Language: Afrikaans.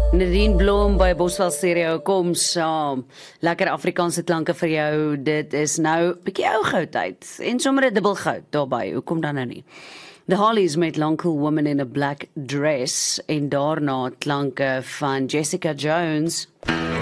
Nadine Blom by Boswell Stereo, kom saam. Lekker Afrikaanse klanke vir jou. Dit is nou bietjie ou goudtyd en sommer 'n dubbel goud daarbey. Hoekom dan nou nie? The Hollies met Long Cool Woman in a Black Dress en daarna klanke van Jessica Jones.